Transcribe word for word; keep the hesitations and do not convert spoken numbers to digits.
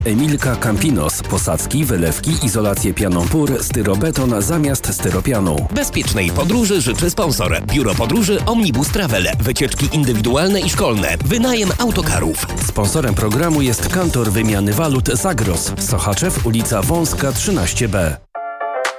Emilka Campinos. Posadzki, wylewki, izolację pianą pór, styrobeton zamiast styropianu. Bezpiecznej podróży życzy sponsor. Biuro Podróży Omnibus Travel. Wycieczki indywidualne i szkolne. Wynajem autokarów. Sponsorem programu jest Kantor Wymiany Walut Zagros. Sochaczew, ulica Wąska trzynaście B.